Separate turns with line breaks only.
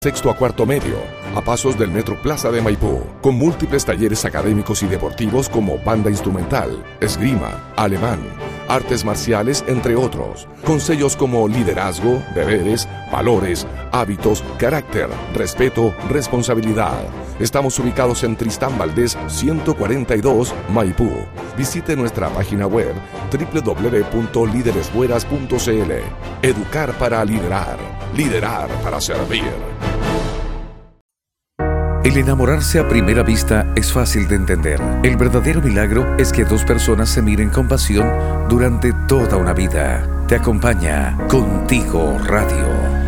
Sexto a cuarto medio, a pasos del Metro Plaza de Maipú, con múltiples talleres académicos y deportivos como banda instrumental, esgrima, alemán, artes marciales, entre otros, con sellos como liderazgo, deberes, valores, hábitos, carácter, respeto, responsabilidad. Estamos ubicados en Tristán Valdés 142, Maipú. Visite nuestra página web www.lideresbuenas.cl. Educar para liderar, liderar para servir.
El enamorarse a primera vista es fácil de entender. El verdadero milagro es que dos personas se miren con pasión durante toda una vida. Te acompaña Contigo Radio.